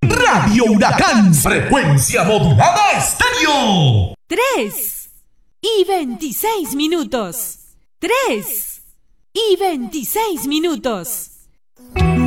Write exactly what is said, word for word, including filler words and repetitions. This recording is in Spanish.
Radio Huracán, frecuencia modulada estéreo. Tres y veintiséis minutos. Tres y veintiséis minutos.